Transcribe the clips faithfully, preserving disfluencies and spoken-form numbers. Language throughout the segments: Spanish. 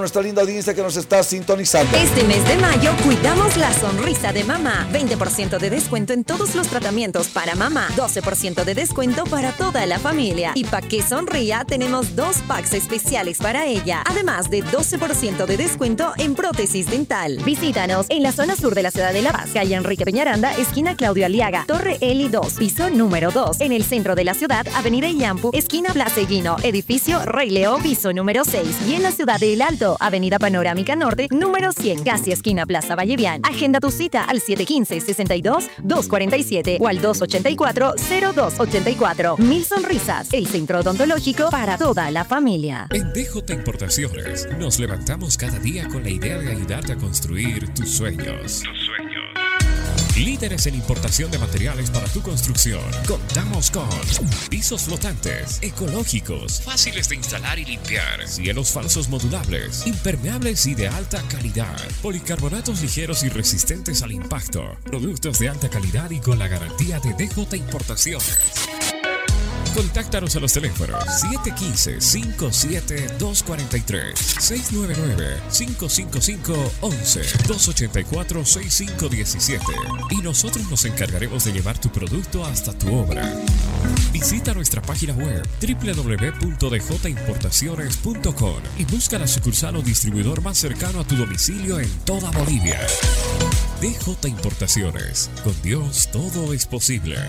nuestra linda audiencia que nos está sintonizando. Este mes de mayo cuidamos la sonrisa de mamá. veinte por ciento de descuento en todos los tratamientos para mamá. doce por ciento de descuento para toda la familia. Y para que sonría, tenemos dos packs especiales para ella. Además de doce por ciento de descuento en prótesis dental. Visítanos en la zona sur de la ciudad de La Paz, calle Enrique Peñaranda, esquina Claudio Aliaga, Torre Eli dos, piso número dos. En el centro de la ciudad, avenida Iyampu, esquina Plaza Higuino, edificio Rey Leo, piso número seis. Y en la ciudad de El Alto, avenida Panorámica Norte, número cien, casi esquina Plaza Vallevián. Agenda tu cita al siete uno cinco, seis dos, dos cuatro siete o al dos ocho cuatro, cero dos ocho cuatro. Mil Sonrisas, el centro odontológico para toda la familia. En D J Importaciones nos levantamos cada día con la idea de ayudarte a construir tus sueños. Tus sueños. Líderes en importación de materiales para tu construcción. Contamos con pisos flotantes, ecológicos, fáciles de instalar y limpiar, cielos falsos modulables, impermeables y de alta calidad, policarbonatos ligeros y resistentes al impacto, productos de alta calidad y con la garantía de D J Importaciones. Contáctanos a los teléfonos siete uno cinco, cinco siete dos cuatro tres, seis nueve nueve, cinco cinco cinco, once, dos ocho cuatro, seis cinco uno siete y nosotros nos encargaremos de llevar tu producto hasta tu obra. Visita nuestra página web doble u doble u doble u punto d j importaciones punto com y busca la sucursal o distribuidor más cercano a tu domicilio en toda Bolivia. D J Importaciones. Con Dios todo es posible.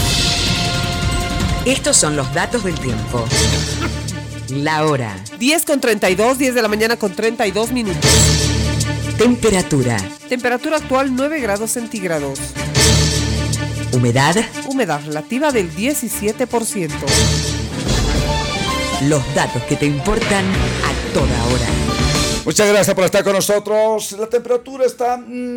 Estos son los datos del tiempo. La hora. diez con treinta y dos, diez de la mañana con treinta y dos minutos. Temperatura. Temperatura actual nueve grados centígrados. Humedad. Humedad relativa del diecisiete por ciento. Los datos que te importan a toda hora. Muchas gracias por estar con nosotros. La temperatura está...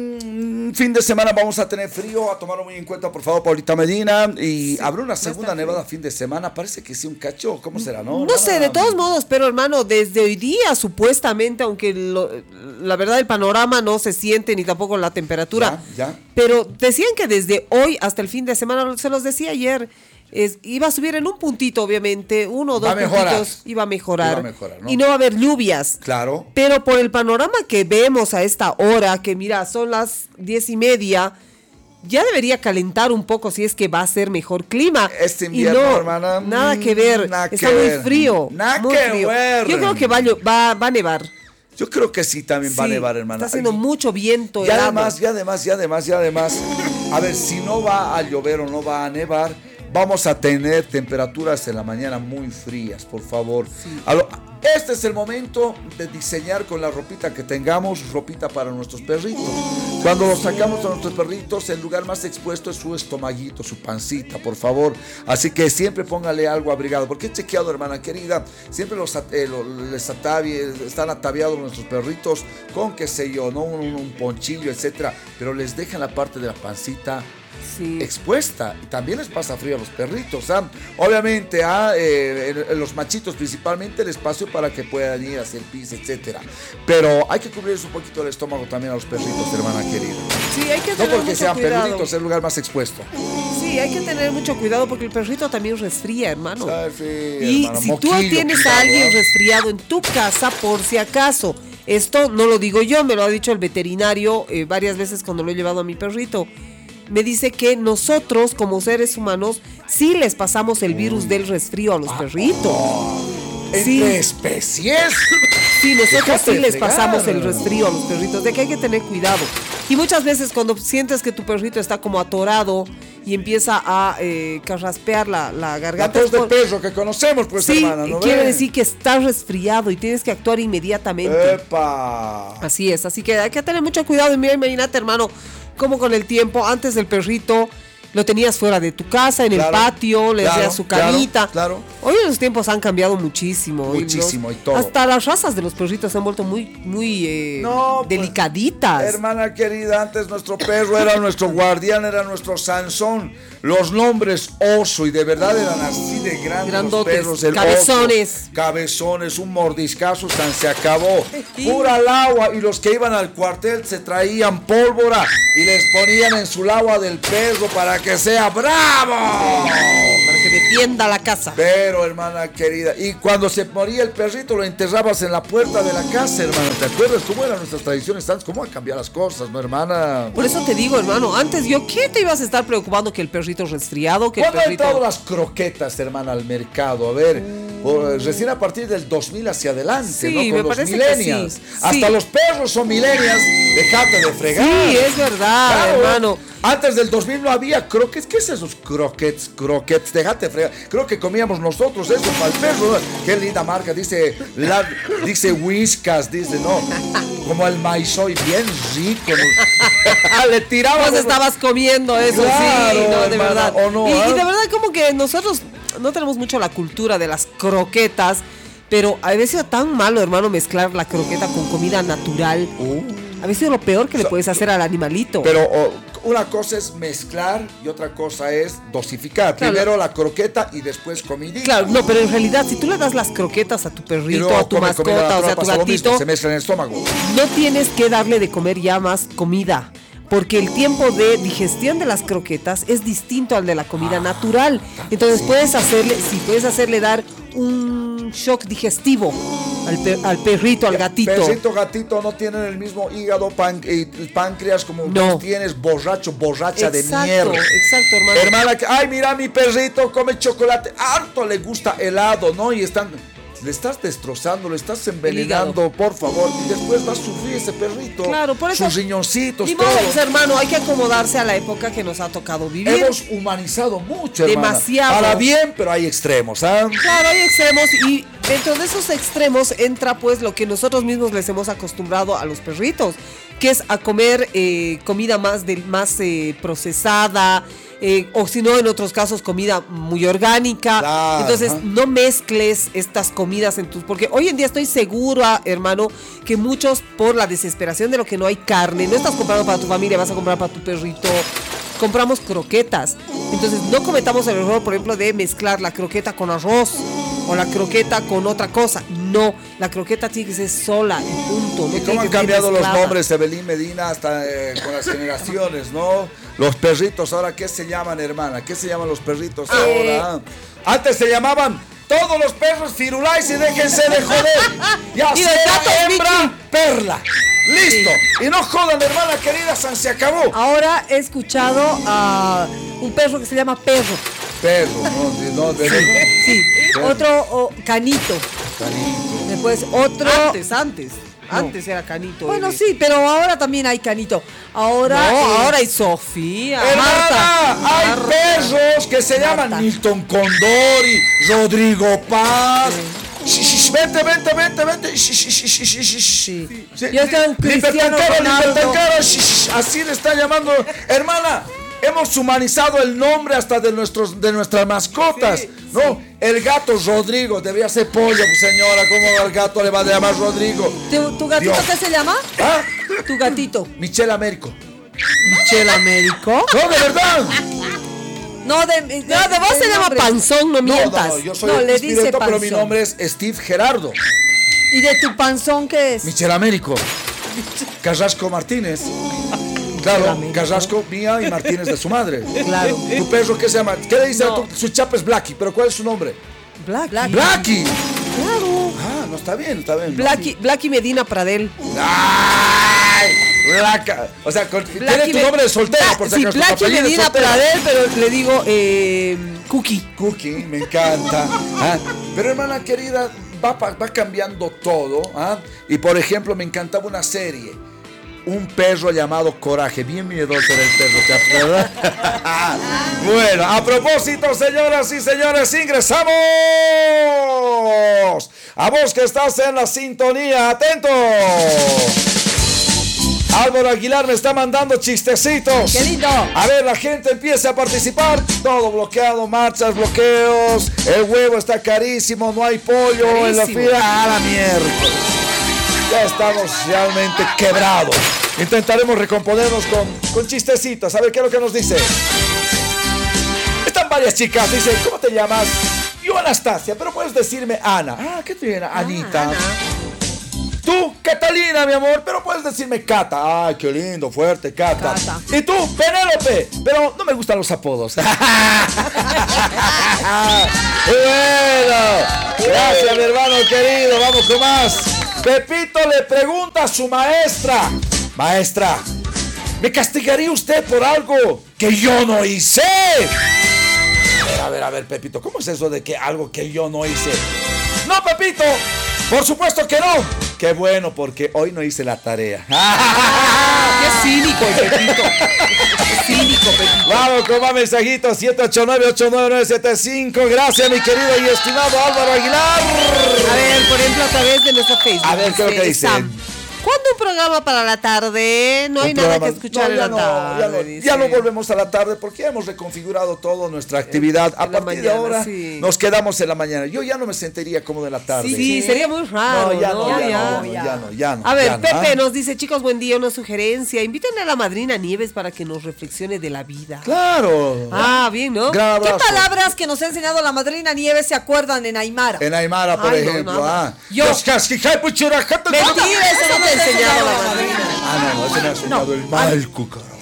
Mmm, fin de semana vamos a tener frío. A tomarlo muy en cuenta, por favor, Paulita Medina. Y sí, habrá una segunda nevada fin de semana. Parece que sí, un cacho. ¿Cómo será? No, no Nada. sé, de todos modos, pero hermano, desde hoy día, supuestamente, aunque lo, la verdad el panorama no se siente, ni tampoco la temperatura. Ya, ya. Pero decían que desde hoy hasta el fin de semana, se los decía ayer... Es, iba a subir en un puntito, obviamente, uno o dos puntitos, iba a mejorar, iba a mejorar ¿no? Y no va a haber lluvias. Claro. Pero por el panorama que vemos a esta hora, que mira, son las diez y media, ya debería calentar un poco si es que va a ser mejor clima. Este invierno, y no, hermana. Nada que ver, nada está que muy ver. frío. Nada muy que frío. ver. Yo creo que va, va, va a nevar. Yo creo que sí, también sí, va a nevar, hermana. Está haciendo Ay, mucho viento. Y además, y además, y además, y además, a ver, si no va a llover o no va a nevar, vamos a tener temperaturas en la mañana muy frías, por favor. Sí. Este es el momento de diseñar con la ropita que tengamos, ropita para nuestros perritos. Cuando los sacamos a nuestros perritos, el lugar más expuesto es su estomaguito, su pancita, por favor. Así que siempre póngale algo abrigado. Porque he chequeado, hermana querida, siempre los, eh, los les atavie, están ataviados nuestros perritos con, qué sé yo, ¿no? un, un ponchillo, etcétera. Pero les dejan la parte de la pancita Sí. expuesta, y también les pasa frío a los perritos. ¿ah? Obviamente a eh, los machitos principalmente el espacio para que puedan ir hacia el piso, etcétera. Pero hay que cubrirles un poquito el estómago también a los perritos, hermana querida. Sí, hay que tener no porque mucho sean cuidado. perritos, es el lugar más expuesto. Sí, hay que tener mucho cuidado porque el perrito también resfría, hermano. Sí, y hermano, si moquillo, tú tienes cuidado, a alguien ¿eh? resfriado en tu casa, por si acaso, esto no lo digo yo, me lo ha dicho el veterinario eh, varias veces cuando lo he llevado a mi perrito. Me dice que nosotros como seres humanos sí les pasamos el virus del resfrío a los ah, perritos. Oh, sí. ¿Entre especies? Sí, nosotros sí les pasamos el resfrío a los perritos, de que hay que tener cuidado. Y muchas veces cuando sientes que tu perrito está como atorado y empieza a eh, carraspear la, la garganta. La tos de perro que conocemos, pues, sí, hermana, ¿no quiere ve? decir que estás resfriado y tienes que actuar inmediatamente. ¡Epa! Así es, así que hay que tener mucho cuidado. Y mira, imagínate, hermano, como con el tiempo, antes del perrito lo tenías fuera de tu casa, en claro, el patio, le claro, hacías su camita. Claro, claro. Hoy los tiempos han cambiado muchísimo. Muchísimo y, los, y todo. Hasta las razas de los perritos se han vuelto muy, muy eh, no, delicaditas. Pues, hermana querida, antes nuestro perro era nuestro guardián, era nuestro Sansón. Los nombres oso, y de verdad eran así de grandes. Grandotes, los perros. El cabezones. Oso, cabezones, un mordiscazo, tan se acabó. Pura al agua, y los que iban al cuartel se traían pólvora y les ponían en su agua del perro para que sea bravo. Para que defienda la casa. Pero, hermana querida, y cuando se moría el perrito lo enterrabas en la puerta de la casa, hermana. ¿Te acuerdas cómo eran nuestras tradiciones antes? ¿Cómo han cambiado las cosas, no, hermana? Por eso te digo, hermano, antes yo, ¿qué te ibas a estar preocupando que el perrito resfriado? Que el ¿Cuándo han perrito... entrado las croquetas, hermana, al mercado? A ver, por- recién a partir del dos mil hacia adelante, Sí, ¿no? Con me los parece que millennials. sí. Hasta Sí. los perros son millennials. Déjate de fregar. Sí, es verdad, Claro. hermano. Antes del dos mil no había croquets. ¿Qué es esos croquets? Croquets, déjate fregar. Creo que comíamos nosotros eso para el perro. Qué linda marca. Dice, la, dice Whiskas, dice, no. Como el maizoy, bien rico. ¿no? Le tirabas. Vos estabas comiendo eso, Claro, sí, no, de hermana, verdad. ¿o no, y, ah? y de verdad como que nosotros no tenemos mucho la cultura de las croquetas, pero a veces sido tan malo, hermano, mezclar la croqueta con comida natural. Uh. A veces lo peor que le So- puedes hacer al animalito. Pero oh, una cosa es mezclar y otra cosa es dosificar. Claro. Primero la croqueta y después comidita. Claro, no, pero en realidad si tú le das las croquetas a tu Y perrito, luego a tu come comida mascota, o sea, natural, a tu pasa lo mismo, gatito, se mezcla en el estómago. no tienes que darle de comer ya más comida. Porque el tiempo de digestión de las croquetas es distinto al de la comida natural. Entonces puedes hacerle, sí, puedes hacerle dar un shock digestivo al, per- al perrito, al gatito. Perrito, gatito no tienen el mismo hígado, pan- y páncreas como No. tú tienes, borracho, borracha de Exacto, mierda. exacto, hermano. Hermana, que, ay, mira, mi perrito come chocolate, harto le gusta helado, ¿no? Y están, le estás destrozando, le estás envenenando, por favor, y después va a sufrir ese perrito. Claro, por eso- sus riñoncitos, Ni todo. modo, pues, hermano, hay que acomodarse a la época que nos ha tocado vivir. Hemos humanizado mucho, hermana. Demasiado. Para bien, pero hay extremos, ¿ah? Claro, hay extremos y dentro de esos extremos entra pues lo que nosotros mismos les hemos acostumbrado a los perritos, que es a comer eh, comida más, del, más eh, procesada, eh, o si no, en otros casos, comida muy orgánica. Claro, Entonces, ajá. no mezcles estas comidas en tus... Porque hoy en día estoy segura, hermano, que muchos, por la desesperación de lo que no hay carne, no estás comprando para tu familia, vas a comprar para tu perrito, compramos croquetas. Entonces, no cometamos el error, por ejemplo, de mezclar la croqueta con arroz o la croqueta con otra cosa. No, la croqueta tiene que ser sola y punto. No ¿Y tiene cómo han que ser cambiado los mezclada. nombres de Belín Medina hasta eh, con las generaciones, no? Los perritos, ahora, ¿qué se llaman, hermana? ¿Qué se llaman los perritos Eh. ahora? Antes se llamaban todos los perros Firulais y déjense de joder. Ya Y los sea gatos hembra, Mickey. perla. Listo. Y no jodan, hermana querida, San se acabó. Ahora he escuchado a un perro que se llama perro. Perro, no, de- no, de Sí. Perro. Otro o, canito. Canito. Después otro. Antes, antes. Antes era canito. Bueno, bebé. sí, pero ahora también hay canito. Ahora. No, eh, ahora hay Sofía. Hermana, Marta. hay Marta. perros que se llaman Marta. Milton Condori, Rodrigo Paz. Sh, sh, sh, Vente, vente, vente, vente. Sh, sh, sh, sh, sh, sh, sh. Sí. Sí, Yo tengo un Cristiano Libertancaro, Ronaldo. Libertancaro, sh, sh, sh, así le está llamando. Hermana, hemos humanizado el nombre hasta de nuestros de nuestras mascotas, ¿no? El gato Rodrigo debería ser pollo, pues, señora. ¿Cómo al gato le va a llamar Rodrigo? ¿Tu, tu gatito Dios. qué se llama? ¿Ah? Tu gatito. Michelle Américo. Michelle Américo. No, de verdad. No, de, de, No, de vos se llama nombre. panzón, no No, mientas. no, yo soy No, el le dice Pispireto, pero mi panzón. nombre es Steve Gerardo. ¿Y de tu panzón qué es? Michel Américo. Carrasco Martínez. Claro, Américo. Carrasco mía y Martínez de su madre. Claro. ¿Tu perro qué se llama? ¿Qué le dice? No. a tu- Su chapa es Blacky, pero ¿cuál es su nombre? Black. Blacky. Claro. Ah, no está bien, está bien. Blacky, Blacky Medina Pradel. ¡Ay! Blacka. O sea, con- tiene tu Me- nombre de soltera, Bla- por si sí, acaso. tu Blacky apellido es Medina soltera. Pradel, pero le digo eh, Cookie. Cookie, me encanta. Ah, pero hermana querida, va, pa- va cambiando todo. ¿Ah? Y por ejemplo, me encantaba una serie. Un perro llamado Coraje. Bien miedoso era el perro, ¿te acuerdas? Bueno, a propósito, señoras y señores, ingresamos. A vos que estás en la sintonía, atento. Álvaro Aguilar me está mandando chistecitos. ¡Qué lindo! A ver, la gente empieza a participar. Todo bloqueado, marchas, bloqueos. El huevo está carísimo, no hay pollo en la Carísimo. fila. A la mierda. Ya estamos realmente quebrados. Intentaremos recomponernos con, con chistecitos. A ver, ¿qué es lo que nos dice? Están varias chicas. Dice, ¿cómo te llamas? Yo, Anastasia, pero puedes decirme Ana. Ah, ¿qué te viene? Anita. Tú, Catalina, mi amor, pero puedes decirme Cata. Ay, qué lindo, fuerte, Cata. Cata. Y tú, Penélope, pero no me gustan los apodos. Bueno, gracias, mi hermano querido. Vamos con más. Pepito le pregunta a su maestra. Maestra, ¿me castigaría usted por algo que yo no hice? A ver, a ver, a ver, Pepito, ¿cómo es eso de que algo que yo no hice? No, Pepito, por supuesto que no. Qué bueno, porque hoy no hice la tarea. Qué cínico el Pepito. Qué cínico, Pepito. Vamos con más mensajitos. siete ocho nueve, ocho nueve nueve siete cinco. Gracias, mi querido y estimado Álvaro Aguilar. A ver, por ejemplo, a través de nuestro Facebook. A ver, ¿qué es lo que dice? Sam, ¿cuándo un programa para la tarde? No hay Un nada programa- que escuchar no, en ya la no, tarde. ya no, dice. ya no volvemos a la tarde porque ya hemos reconfigurado toda nuestra actividad. A en la partir de mañana, ahora sí. nos quedamos en la mañana. Yo ya no me sentiría cómodo en la tarde. Sí, sí, sería muy raro. No, ya no, ya, Ya. no, ya no, ya no. A ver, ya no, Pepe ¿ah? nos dice, chicos, buen día, una sugerencia. Inviten a la madrina Nieves para que nos reflexione de la vida. Claro. Ah, bien, ¿no? Gran ¿Qué abrazo. palabras que nos ha enseñado la madrina Nieves se acuerdan en Aymara? En Aymara, por Ay, no, ejemplo. nada. ah. Yo- Mentira, eso no te ha enseñado la madrina. Ah, no, no, ese me ha enseñado el Malcu, carajo.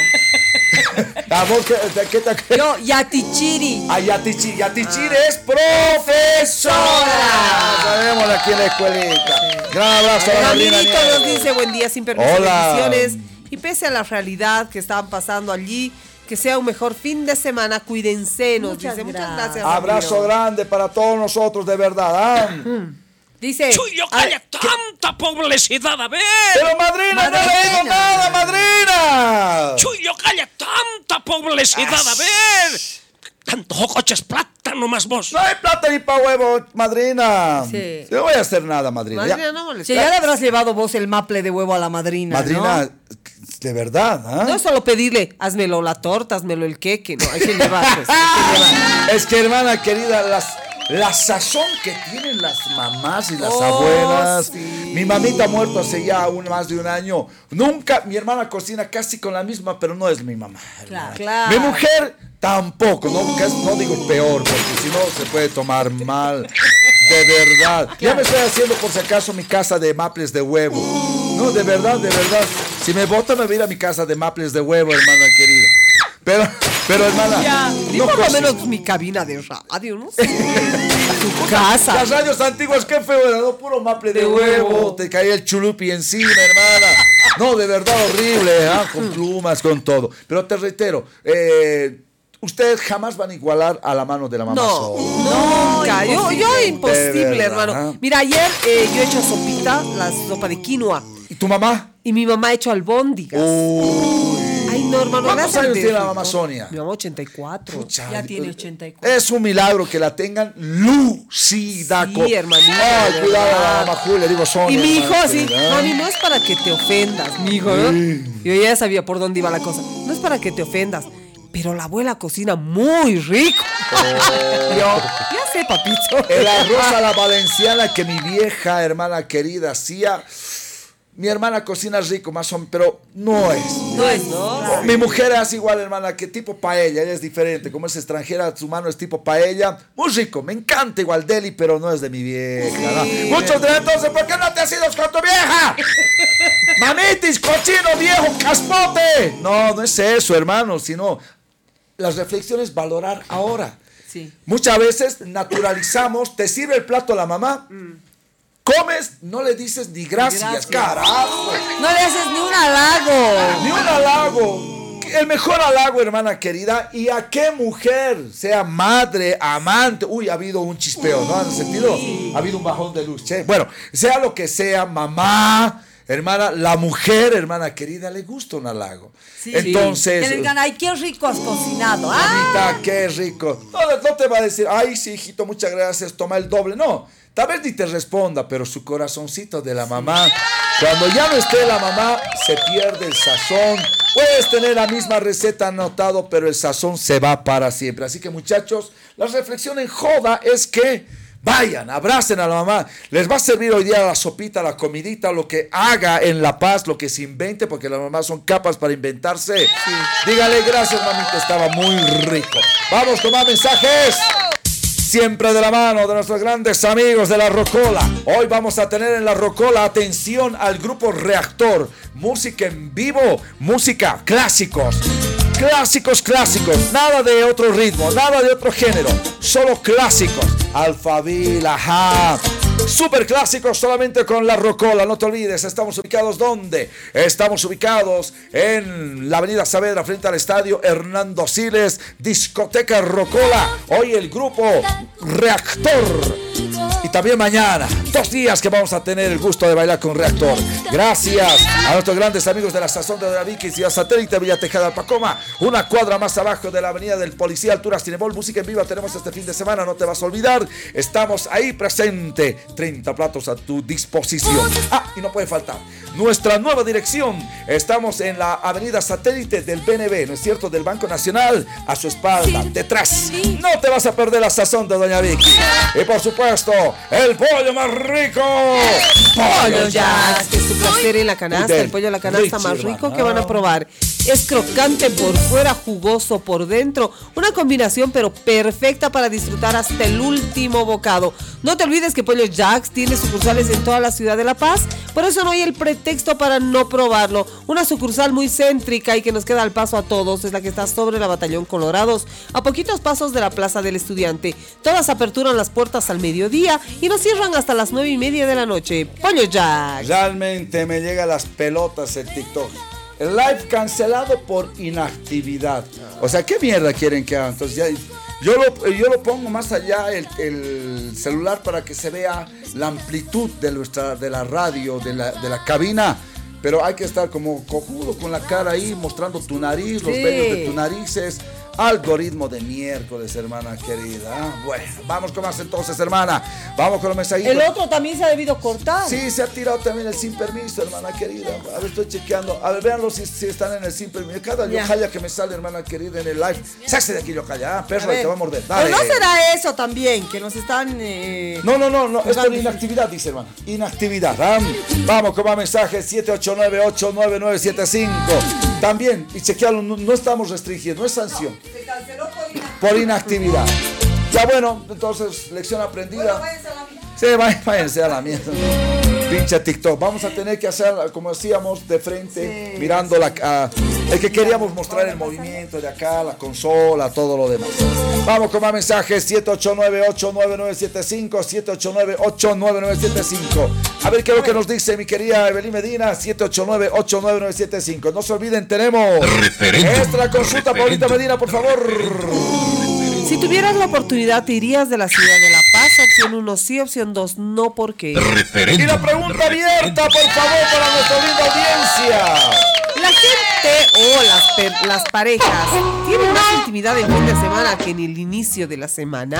¿A vos qué, qué te Yo, Yatichiri. A Yatichi, Yatichiri es profesora. Sabemos aquí en la escuelita. Gran abrazo a la madrina Ramirito nos Nieves. dice, buen día, sin permiso, Hola. bendiciones. Y pese a la realidad que estaban pasando allí, que sea un mejor fin de semana, cuídense, nos Muchas dice. Muchas gracias. gracias. Abrazo Ramiro. grande para todos nosotros, de verdad. ¿ah? Dice, Chuyo, calla, tanta publicidad, a ver. Pero madrina, no he leído nada, madrina. Chuyo, calla, tanta publicidad, a ver. Tanto coches plátano más vos. No hay plata ni pa' huevo, madrina. Sí. No voy a hacer nada, madrina. Ya. madrina, no molesta. Si ya le habrás llevado vos el maple de huevo a la madrina, Madrina, ¿no? de verdad, ¿ah? No es solo pedirle, házmelo la torta, házmelo el queque, no, hay que llevar, pues, hay que llevar. Es que, hermana querida, las, la sazón que tienen las mamás y las Oh, abuelas. sí. Mi mamita ha muerto hace ya un, más de un año. Nunca, mi hermana cocina casi con la misma, pero no es mi mamá. hermana. Claro. Mi mujer tampoco, no, Cas- no digo peor, porque si no se puede tomar mal. De verdad. Ya me estoy haciendo por si acaso mi casa de maples de huevo. No, de verdad, de verdad. Si me bota me voy a ir a mi casa de maples de huevo, hermana querida. Pero, pero hermana. Ya, ni no por lo cocino. menos mi cabina de radio, ¿no? Su casa. Las radios antiguas, qué feo era, no puro maple de, De huevo. huevo. Te caía el chulupi encima, hermana. No, de verdad horrible, ¿ah? Con plumas, con todo. Pero te reitero, eh, ustedes jamás van a igualar a la mano de la mamá No, sola. nunca. Yo, yo De imposible, verdad. hermano. Mira, ayer eh, yo he hecho sopita, la sopa de quinoa, ¿Y tu mamá? y mi mamá ha hecho albóndigas. Uy. Ay, no, hermano. ¿Cuántos gracias años de- tiene la mamá Sonia? Mi mamá ochenta y cuatro. Pucha, Ya tiene ochenta y cuatro. Es un milagro que la tengan lucida. Sí, co- hermanita, Ay, de cuidado a la verdad. mamá Julia, digo Sonia. Y mi hijo hermana así, querida. mami, no es para que te ofendas, mi hijo, ¿no? Yo ya sabía por dónde iba la cosa. No es para que te ofendas, pero la abuela cocina muy rico. Yo, ya sé, papito. El arroz a la valenciana que mi vieja hermana querida hacía. Mi hermana cocina rico, más o menos, pero no es. No es, ¿no? Mi mujer es igual, hermana, que tipo paella, ella es diferente. Como es extranjera, su mano es tipo paella. Muy rico, me encanta igual Deli, pero no es de mi vieja. ¿no? Muchos dirán, entonces, ¿por qué no te has ido con tu vieja? Mamitis, cochino, viejo, caspote. No, no es eso, hermano, sino las reflexiones, valorar ahora. Sí. Muchas veces naturalizamos, te sirve el plato a la mamá, comes, no le dices ni gracias, Gracias. carajo. No le haces ni un halago. Ni un halago. El mejor halago, hermana querida. ¿Y a qué mujer? Sea madre, amante. Uy, ha habido un chispeo, ¿no? ¿Han sentido? Ha habido un bajón de luz, che. Bueno, sea lo que sea, mamá, hermana, la mujer, hermana querida, le gusta un halago. Sí. Entonces, Que le digan, ay, qué rico has cocinado. Ah, mamita, qué rico. No, no te va a decir, ay, sí, hijito, muchas gracias, toma el doble. No, tal vez ni te responda, pero su corazoncito de la mamá, cuando ya no esté la mamá, se pierde el sazón. Puedes tener la misma receta anotado, pero el sazón se va para siempre. Así que, muchachos, la reflexión en joda es que vayan, abracen a la mamá. Les va a servir hoy día la sopita, la comidita, lo que haga en La Paz, lo que se invente, porque las mamás son capas para inventarse. Dígale gracias, mamita, estaba muy rico. Vamos con más mensajes. siempre de la mano de nuestros grandes amigos de La Rocola. Hoy vamos a tener en La Rocola, atención al grupo Reactor, música en vivo, música clásicos. Clásicos, clásicos, nada de otro ritmo, nada de otro género, solo clásicos. Alphaville, ajá. Super clásicos solamente con La Rocola. No te olvides, estamos ubicados ¿dónde? Estamos ubicados en la avenida Saavedra frente al estadio Hernando Siles, discoteca Rocola. Hoy el grupo Reactor. Y también mañana, dos días que vamos a tener el gusto de bailar con Reactor. Gracias a nuestros grandes amigos de la estación de Doña Vicky y a Satélite Villa Tejada Alpacoma, una cuadra más abajo de la avenida del Policía, altura Cinebol. Música en vivo tenemos este fin de semana, no te vas a olvidar. Estamos ahí presente, treinta platos a tu disposición. Ah, y no puede faltar nuestra nueva dirección. Estamos en la avenida Satélite del B N B, ¿no es cierto? Del Banco Nacional, a su espalda, detrás. No te vas a perder la sazón de Doña Vicky. Y por supuesto, el pollo más rico. Pollo Jacks, que es tu placer en la canasta. El pollo de la canasta más rico que van a probar. Es crocante por fuera, jugoso por dentro. Una combinación pero perfecta para disfrutar hasta el último bocado. No te olvides que Pollo Jacks tiene sucursales en toda la ciudad de La Paz. Por eso no hay el pretexto para no probarlo. Una sucursal muy céntrica y que nos queda al paso a todos es la que está sobre la Batallón Colorados, a poquitos pasos de la Plaza del Estudiante. Todas aperturan las puertas al mediodía y nos cierran hasta las nueve y media de la noche. Pollo Jacks. Realmente me llega a las pelotas el TikTok. El live cancelado por inactividad. O sea, ¿qué mierda quieren que haga? Entonces ya, yo, lo, yo lo pongo más allá el, el celular para que se vea la amplitud de, nuestra, de la radio, de la, de la cabina. Pero hay que estar como cojudo con la cara ahí, mostrando tu nariz, los Sí. vellos de tus narices. Algoritmo de miércoles, hermana querida. Bueno, vamos con más entonces, hermana. Vamos con los mensajitos. El otro también se ha debido cortar. Sí, se ha tirado también el sin permiso, hermana querida. A ver, estoy chequeando. A ver, véanlo si, si están en el sin permiso. Cada Ya. yojaya que me sale, hermana querida, en el live. Sáquese de aquí, yojaya. Ah, perro, A ver. te va a morder. Pero Dale. no será eso también, que nos están... eh, No, no, no, no, es por jugando. inactividad, dice hermana. Inactividad. ¿Ah? Vamos con más mensajes. siete ocho nueve ocho nueve nueve siete cinco. También, y chequearlo, no, no estamos restringiendo, no es sanción. Se canceló por inactividad. Por inactividad. Ya bueno, entonces, lección aprendida. Váyanse a la mierda. Sí, váy- váyanse a la mierda. Pinche TikTok. Vamos a tener que hacer, como decíamos, de frente, Sí, mirando la... a- el que queríamos mostrar el movimiento de acá, la consola, todo lo demás. Vamos con más mensajes. siete ocho nueve ocho nueve nueve siete cinco, siete ocho nueve ocho nueve nueve siete cinco. A ver qué es lo que nos dice mi querida Evelyn Medina. siete ocho nueve ocho nueve nueve siete cinco. No se olviden, tenemos... Extra consulta, Paulita Medina, por favor. Si tuvieras la oportunidad, ¿te irías de la ciudad de La Paz? Opción uno sí, opción dos no, ¿por qué? Y la pregunta abierta, por favor, para nuestra linda audiencia. La gente o las, per- las parejas tienen más intimidad en fin de semana que en el inicio de la semana.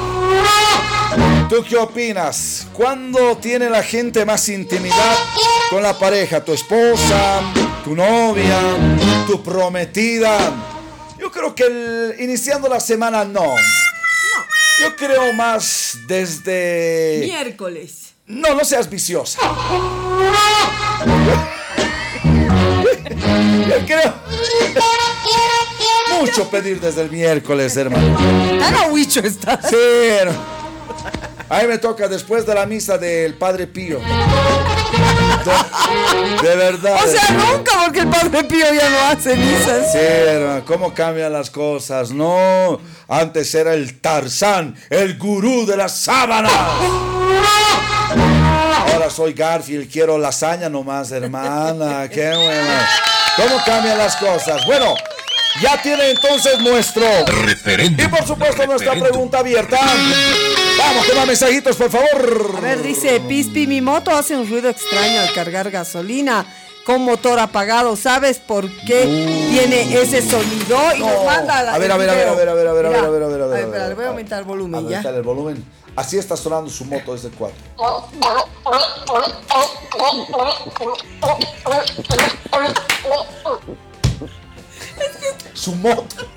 ¿Tú qué opinas? ¿Cuándo tiene la gente más intimidad con la pareja? ¿Tu esposa? ¿Tu novia? ¿Tu prometida? Yo creo que el- iniciando la semana no. Yo creo más desde... Miércoles. No, no seas viciosa. Yo creo... Mucho pedir desde el miércoles, hermano. Tan ahuicho está. Sí, hermano. A mí me toca después de la misa del Padre Pío. De, de verdad. O sea, hermano. nunca, porque el Padre Pío ya no hace misas. Sí, hermano, cómo cambian las cosas, ¿no? Antes era el Tarzán, el gurú de las sábanas. Ahora soy Garfield, quiero lasaña nomás, hermana. Qué bueno. ¿Cómo cambian las cosas? Bueno, ya tiene entonces nuestro... Y por supuesto nuestra pregunta abierta. Vamos con más mensajitos, por favor. A ver, dice Pispi, mi moto hace un ruido extraño al cargar gasolina con motor apagado. ¿Sabes por qué tiene ese sonido? Y nos No. manda la, A ver, el a ver, a ver, video. a ver, a ver, a ver, a ver, Mira. a ver, a ver, a ver, a ver, espera, a le voy a ver. aumentar el volumen, A ver, ya. dale el volumen. Así está sonando su moto desde el cuatro. Su moto.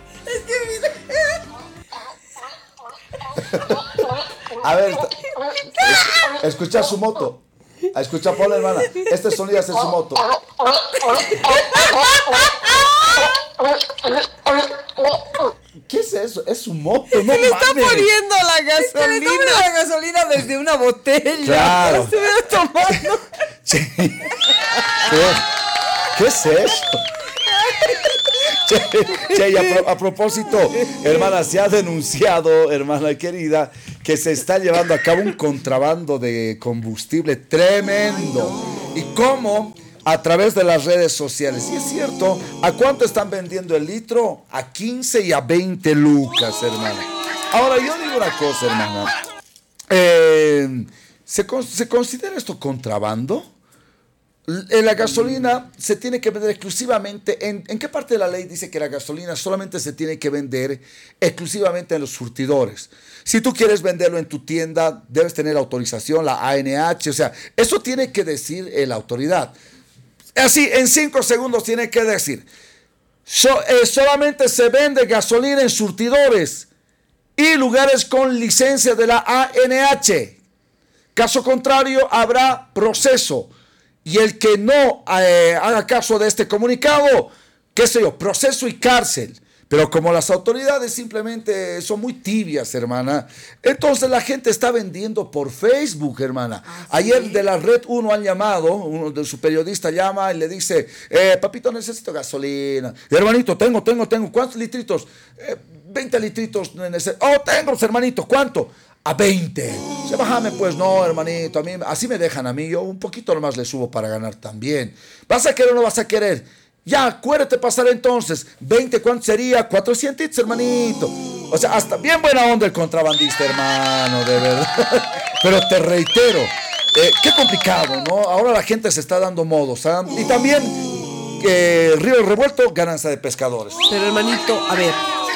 A ver, es- escucha su moto. A escuchar, ponle, hermana. Este sonido es de su moto. ¿Qué es eso? Es un moto, no Le está mames. poniendo la Es que le gasolina. toma la gasolina desde una botella. Claro. Estuviera tomando. Sí. ¿Qué? ¿Qué es eso? Che, che, y a, pro- a propósito, hermana, se ha denunciado, hermana querida, que se está llevando a cabo un contrabando de combustible tremendo. ¿Y cómo? A través de las redes sociales. Y es cierto, ¿a cuánto están vendiendo el litro? A quince y a veinte lucas, hermana. Ahora, yo digo una cosa, hermana. Eh, ¿se, con- ¿Se considera esto contrabando? L- La gasolina se tiene que vender exclusivamente. En, ¿En qué parte de la ley dice que la gasolina solamente se tiene que vender exclusivamente en los surtidores? Si tú quieres venderlo en tu tienda, debes tener autorización, la A N H. O sea, eso tiene que decir eh, la autoridad. Así, en cinco segundos tiene que decir: so- eh, solamente se vende gasolina en surtidores y lugares con licencia de la A N H. Caso contrario, habrá proceso. Y el que no eh, haga caso de este comunicado, qué sé yo, proceso y cárcel. Pero como las autoridades simplemente son muy tibias, hermana, entonces la gente está vendiendo por Facebook, hermana. Ayer de la Red uno han llamado, uno de su periodista llama y le dice: eh, papito, necesito gasolina. Hermanito, tengo, tengo, tengo. ¿Cuántos litritos? Eh, veinte litritos. Necesito. Oh, tengo, hermanito. ¿Cuánto? A veinte. Se bájame, pues. No, hermanito, a mí, así me dejan a mí. Yo un poquito nomás le subo para ganar también. ¿Vas a querer o no vas a querer? Ya, acuérdate pasar entonces. veinte, ¿cuánto sería? cuatrocientos, hermanito. O sea, hasta bien buena onda el contrabandista, hermano, de verdad. Pero te reitero, eh, qué complicado, ¿no? Ahora la gente se está dando modos, ¿ah? Y también, eh, Río Revuelto, ganancia de pescadores. Pero hermanito, a ver,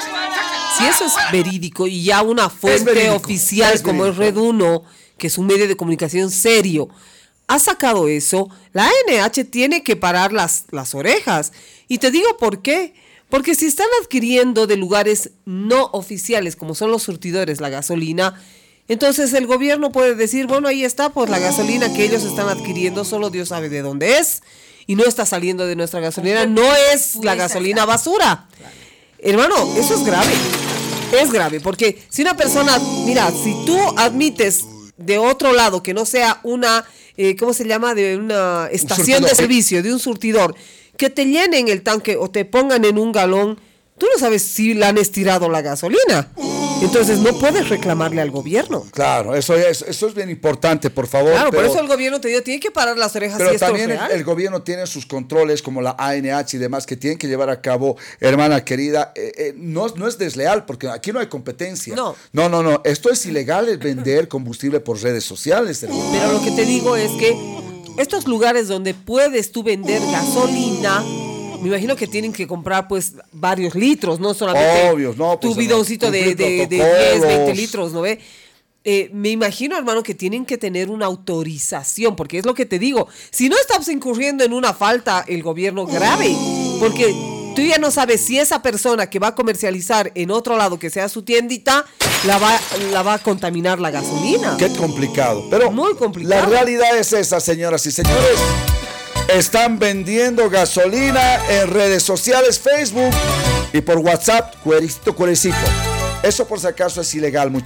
si eso es verídico y ya una fuente verídico, oficial es como es verídico. Red uno, que es un medio de comunicación serio, ha sacado eso, la A N H tiene que parar las, las orejas. Y te digo por qué. Porque si están adquiriendo de lugares no oficiales, como son los surtidores, la gasolina, entonces el gobierno puede decir: bueno, ahí está, pues la gasolina que ellos están adquiriendo, solo Dios sabe de dónde es, y no está saliendo de nuestra gasolina, no es la gasolina basura. Hermano, eso es grave. Es grave, porque si una persona, mira, si tú admites de otro lado que no sea una, eh, ¿cómo se llama? De una estación de surtidor. servicio, de un surtidor, que te llenen el tanque o te pongan en un galón, tú no sabes si le han estirado la gasolina. Entonces no puedes reclamarle al gobierno. Claro, eso es, eso es bien importante, por favor. Claro, pero, por eso el gobierno te digo, tiene que parar las orejas pero si esto también es el, real. el gobierno tiene sus controles, como la A N H y demás, que tienen que llevar a cabo, hermana querida. Eh, eh, no, no es desleal, porque aquí no hay competencia. No. No, no, no. Esto es ilegal, el vender combustible por redes sociales, hermano. Pero lo que te digo es que estos lugares donde puedes tú vender gasolina, me imagino que tienen que comprar pues varios litros, no solamente Obvio, no, pues, tu bidoncito de, cumplir de, de protocolos. diez, veinte litros, ¿no ve? Eh, me imagino, hermano, que tienen que tener una autorización, porque es lo que te digo, si no estás incurriendo en una falta, el gobierno grave, porque tú ya no sabes si esa persona que va a comercializar en otro lado, que sea su tiendita, la va, la va a contaminar la gasolina. Qué complicado. Pero Muy complicado. la realidad es esa, señoras y señores. Están vendiendo gasolina en redes sociales, Facebook y por WhatsApp, cuericito, cuericito. Eso por si acaso es ilegal, muchachos.